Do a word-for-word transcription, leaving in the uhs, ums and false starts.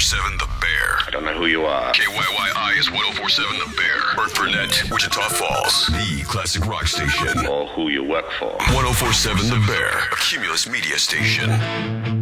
seven The Bear. I don't know who you are. K Y Y I is ten forty-seven The Bear. Burtburnett, Wichita Falls. The classic rock station. Or who you work for. ten forty-seven The Bear. A Cumulus media station.